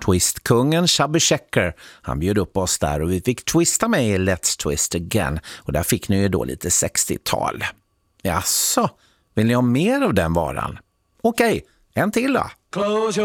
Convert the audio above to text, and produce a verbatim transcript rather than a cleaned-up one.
Twistkungen Chubby Checker, han bjöd upp oss där och vi fick twista med i Let's Twist Again. Och där fick ni ju då lite sextiotal. Jaså, vill ni ha mer av den varan? Okej, en till då. Close your